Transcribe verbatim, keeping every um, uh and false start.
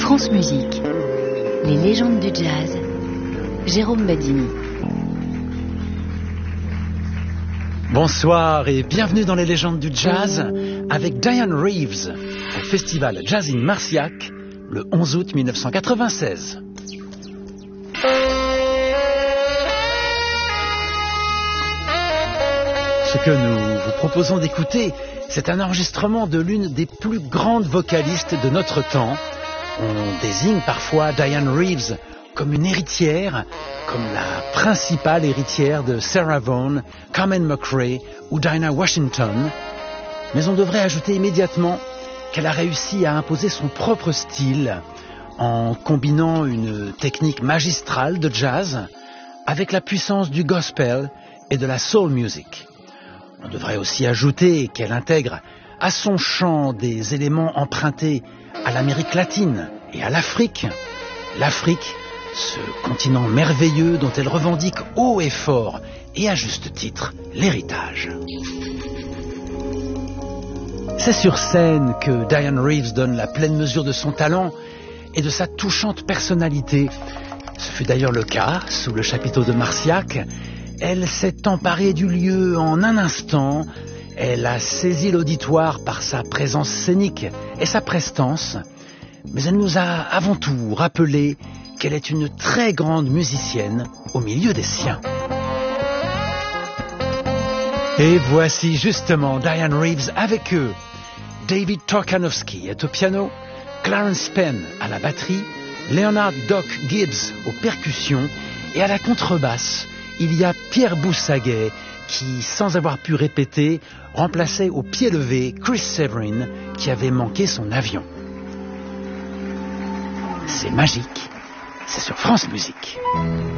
France Musique, les légendes du jazz, Jérôme Badini. Bonsoir et bienvenue dans les légendes du jazz avec Dianne Reeves au festival Jazz in Marciac le onze août mille neuf cent quatre-vingt-seize. Ce que nous vous proposons d'écouter, c'est un enregistrement de l'une des plus grandes vocalistes de notre temps. On désigne parfois Dianne Reeves comme une héritière, comme la principale héritière de Sarah Vaughan, Carmen McRae ou Dinah Washington. Mais on devrait ajouter immédiatement qu'elle a réussi à imposer son propre style en combinant une technique magistrale de jazz avec la puissance du gospel et de la soul music. On devrait aussi ajouter qu'elle intègre à son chant des éléments empruntés à l'Amérique latine et à l'Afrique. L'Afrique, ce continent merveilleux dont elle revendique haut et fort, et à juste titre, l'héritage. C'est sur scène que Dianne Reeves donne la pleine mesure de son talent et de sa touchante personnalité. Ce fut d'ailleurs le cas sous le chapiteau de Marciac. Elle s'est emparée du lieu en un instant. Elle a saisi l'auditoire par sa présence scénique et sa prestance. Mais elle nous a avant tout rappelé qu'elle est une très grande musicienne au milieu des siens. Et voici justement Dianne Reeves avec eux. David Torkanowski est au piano, Clarence Penn à la batterie, Leonard Doc Gibbs aux percussions et à la contrebasse, il y a Pierre Boussaguet qui, sans avoir pu répéter, remplaçait au pied levé Chris Severin qui avait manqué son avion. C'est magique, c'est sur France Musique.